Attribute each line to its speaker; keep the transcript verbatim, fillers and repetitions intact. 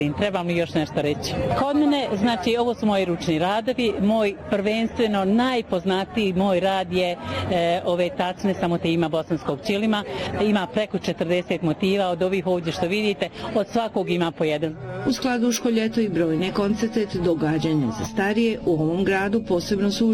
Speaker 1: Trebam li još nešto reći? Kod mene, znači, ovo su moji ručni radovi. Moj prvenstveno najpoznatiji moj rad je e, ove tacne sa motivima bosanskog ćilima. Ima preko četrdeset motiva, od ovih ovdje što vidite, od svakog ima po jedan.
Speaker 2: U skladu školjeto i brojne koncerte te događanja za starije, u ovom gradu posebno su